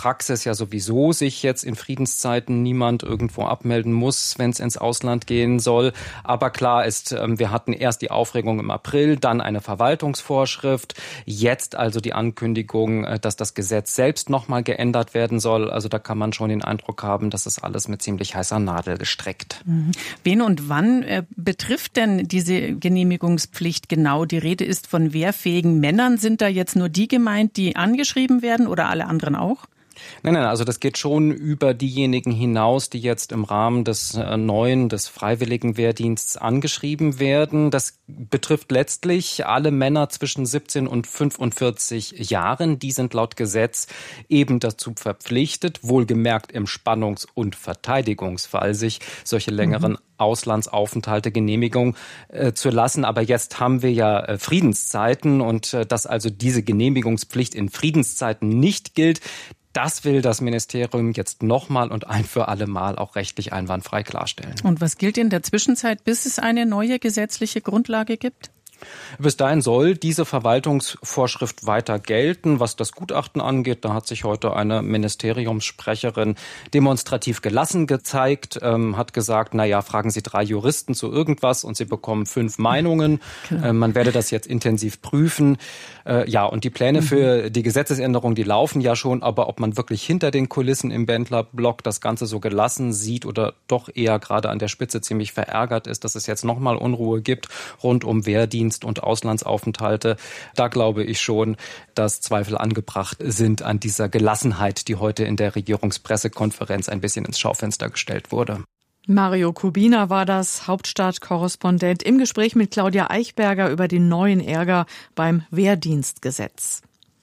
Praxis ja sowieso sich jetzt in Friedenszeiten niemand irgendwo abmelden muss, wenn es ins Ausland gehen soll. Aber klar ist, wir hatten erst die Aufregung im April, dann eine Verwaltungsvorschrift, jetzt also die Ankündigung, dass das Gesetz selbst nochmal geändert werden soll. Also da kann man schon den Eindruck haben, dass es alles mit ziemlich heißer Nadel gestrickt. Wen und wann betrifft denn diese Genehmigungspflicht genau? Die Rede ist von wehrfähigen Männern. Sind da jetzt nur die gemeint, die angeschrieben werden oder alle anderen auch? Nein, also das geht schon über diejenigen hinaus, die jetzt im Rahmen des freiwilligen Wehrdienstes angeschrieben werden. Das betrifft letztlich alle Männer zwischen 17 und 45 Jahren. Die sind laut Gesetz eben dazu verpflichtet, wohlgemerkt im Spannungs- und Verteidigungsfall, sich solche längeren Auslandsaufenthalte Genehmigung zu lassen. Aber jetzt haben wir ja Friedenszeiten und dass also diese Genehmigungspflicht in Friedenszeiten nicht gilt, das will das Ministerium jetzt nochmal und ein für alle Mal auch rechtlich einwandfrei klarstellen. Und was gilt in der Zwischenzeit, bis es eine neue gesetzliche Grundlage gibt? Bis dahin soll diese Verwaltungsvorschrift weiter gelten. Was das Gutachten angeht, da hat sich heute eine Ministeriumssprecherin demonstrativ gelassen gezeigt, hat gesagt, fragen Sie 3 Juristen zu irgendwas und Sie bekommen 5 Meinungen. Man werde das jetzt intensiv prüfen. Und die Pläne für die Gesetzesänderung, die laufen ja schon, aber ob man wirklich hinter den Kulissen im Bändlerblock das Ganze so gelassen sieht oder doch eher gerade an der Spitze ziemlich verärgert ist, dass es jetzt nochmal Unruhe gibt rund um Wehrdienst und Auslandsaufenthalte. Da glaube ich schon, dass Zweifel angebracht sind an dieser Gelassenheit, die heute in der Regierungspressekonferenz ein bisschen ins Schaufenster gestellt wurde. Mario Kubina war das, Hauptstadtkorrespondent, im Gespräch mit Claudia Eichberger über den neuen Ärger beim Wehrdienstgesetz.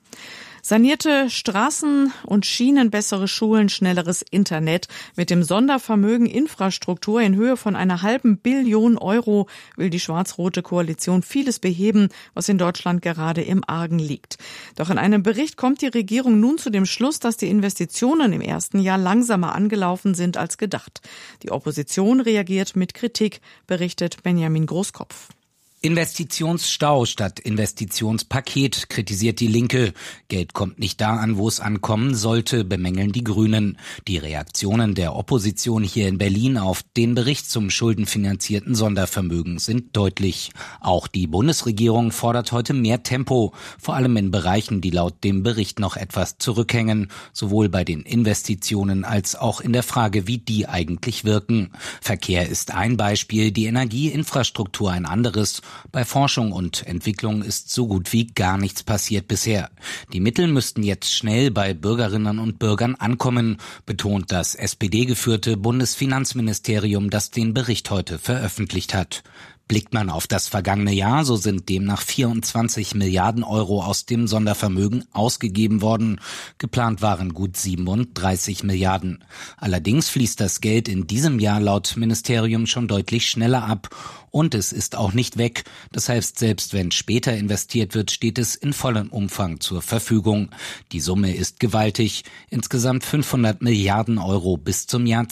Sanierte Straßen und Schienen, bessere Schulen, schnelleres Internet. Mit dem Sondervermögen Infrastruktur in Höhe von 1,5 Billion Euro will die schwarz-rote Koalition vieles beheben, was in Deutschland gerade im Argen liegt. Doch in einem Bericht kommt die Regierung nun zu dem Schluss, dass die Investitionen im ersten Jahr langsamer angelaufen sind als gedacht. Die Opposition reagiert mit Kritik, berichtet Benjamin Großkopf. Investitionsstau statt Investitionspaket, kritisiert die Linke. Geld kommt nicht da an, wo es ankommen sollte, bemängeln die Grünen. Die Reaktionen der Opposition hier in Berlin auf den Bericht zum schuldenfinanzierten Sondervermögen sind deutlich. Auch die Bundesregierung fordert heute mehr Tempo, vor allem in Bereichen, die laut dem Bericht noch etwas zurückhängen, sowohl bei den Investitionen als auch in der Frage, wie die eigentlich wirken. Verkehr ist ein Beispiel, die Energieinfrastruktur ein anderes. Bei Forschung und Entwicklung ist so gut wie gar nichts passiert bisher. Die Mittel müssten jetzt schnell bei Bürgerinnen und Bürgern ankommen, betont das SPD-geführte Bundesfinanzministerium, das den Bericht heute veröffentlicht hat. Blickt man auf das vergangene Jahr, so sind demnach 24 Milliarden Euro aus dem Sondervermögen ausgegeben worden. Geplant waren gut 37 Milliarden. Allerdings fließt das Geld in diesem Jahr laut Ministerium schon deutlich schneller ab. Und es ist auch nicht weg. Das heißt, selbst wenn später investiert wird, steht es in vollem Umfang zur Verfügung. Die Summe ist gewaltig. Insgesamt 500 Milliarden Euro bis zum Jahr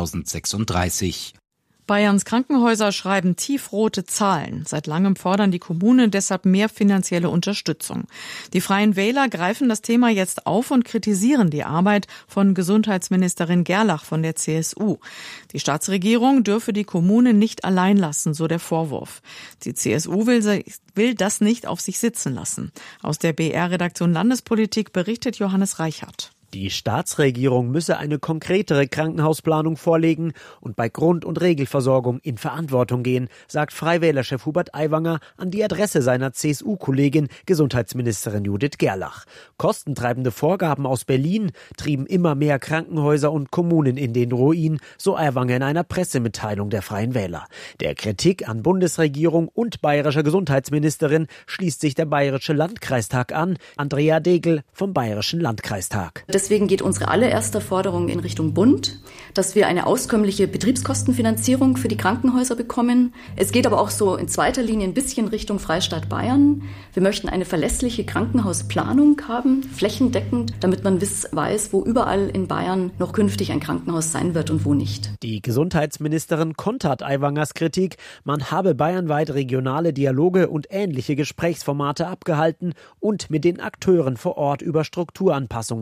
2036. Bayerns Krankenhäuser schreiben tiefrote Zahlen. Seit langem fordern die Kommunen deshalb mehr finanzielle Unterstützung. Die Freien Wähler greifen das Thema jetzt auf und kritisieren die Arbeit von Gesundheitsministerin Gerlach von der CSU. Die Staatsregierung dürfe die Kommunen nicht allein lassen, so der Vorwurf. Die CSU will das nicht auf sich sitzen lassen. Aus der BR-Redaktion Landespolitik berichtet Johannes Reichert. Die Staatsregierung müsse eine konkretere Krankenhausplanung vorlegen und bei Grund- und Regelversorgung in Verantwortung gehen, sagt Freiwählerchef Hubert Aiwanger an die Adresse seiner CSU-Kollegin Gesundheitsministerin Judith Gerlach. Kostentreibende Vorgaben aus Berlin trieben immer mehr Krankenhäuser und Kommunen in den Ruin, so Aiwanger in einer Pressemitteilung der Freien Wähler. Der Kritik an Bundesregierung und bayerischer Gesundheitsministerin schließt sich der Bayerische Landkreistag an. Andrea Degel vom Bayerischen Landkreistag. Deswegen geht unsere allererste Forderung in Richtung Bund, dass wir eine auskömmliche Betriebskostenfinanzierung für die Krankenhäuser bekommen. Es geht aber auch so in zweiter Linie ein bisschen Richtung Freistaat Bayern. Wir möchten eine verlässliche Krankenhausplanung haben, flächendeckend, damit man weiß, wo überall in Bayern noch künftig ein Krankenhaus sein wird und wo nicht. Die Gesundheitsministerin kontert Aiwangers Kritik, man habe bayernweit regionale Dialoge und ähnliche Gesprächsformate abgehalten und mit den Akteuren vor Ort über Strukturanpassungen beraten.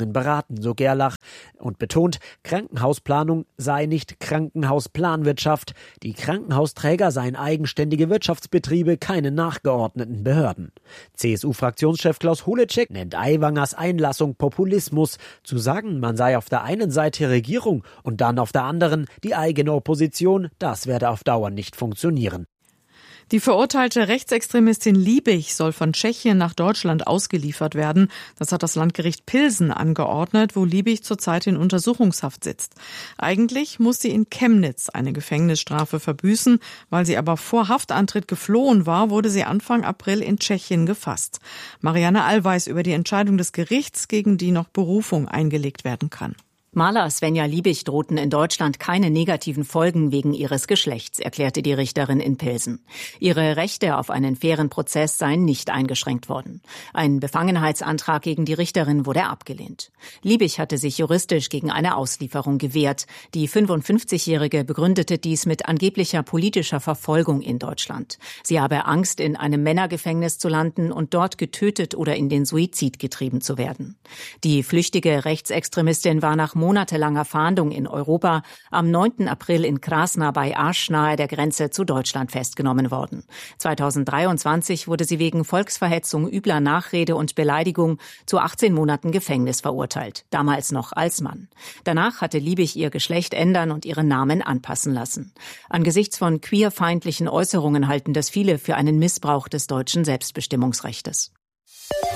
beraten, so Gerlach, und betont, Krankenhausplanung sei nicht Krankenhausplanwirtschaft. Die Krankenhausträger seien eigenständige Wirtschaftsbetriebe, keine nachgeordneten Behörden. CSU-Fraktionschef Klaus Holecek nennt Aiwangers Einlassung Populismus. Zu sagen, man sei auf der einen Seite Regierung und dann auf der anderen die eigene Opposition, das werde auf Dauer nicht funktionieren. Die verurteilte Rechtsextremistin Liebig soll von Tschechien nach Deutschland ausgeliefert werden. Das hat das Landgericht Pilsen angeordnet, wo Liebig zurzeit in Untersuchungshaft sitzt. Eigentlich muss sie in Chemnitz eine Gefängnisstrafe verbüßen. Weil sie aber vor Haftantritt geflohen war, wurde sie Anfang April in Tschechien gefasst. Marianne Allweis über die Entscheidung des Gerichts, gegen die noch Berufung eingelegt werden kann. Maler Svenja Liebig drohten in Deutschland keine negativen Folgen wegen ihres Geschlechts, erklärte die Richterin in Pilsen. Ihre Rechte auf einen fairen Prozess seien nicht eingeschränkt worden. Ein Befangenheitsantrag gegen die Richterin wurde abgelehnt. Liebig hatte sich juristisch gegen eine Auslieferung gewehrt. Die 55-Jährige begründete dies mit angeblicher politischer Verfolgung in Deutschland. Sie habe Angst, in einem Männergefängnis zu landen und dort getötet oder in den Suizid getrieben zu werden. Die flüchtige Rechtsextremistin war nach monatelanger Fahndung in Europa am 9. April in Krasna bei Asch nahe der Grenze zu Deutschland festgenommen worden. 2023 wurde sie wegen Volksverhetzung, übler Nachrede und Beleidigung zu 18 Monaten Gefängnis verurteilt, damals noch als Mann. Danach hatte Liebig ihr Geschlecht ändern und ihren Namen anpassen lassen. Angesichts von queerfeindlichen Äußerungen halten das viele für einen Missbrauch des deutschen Selbstbestimmungsrechtes.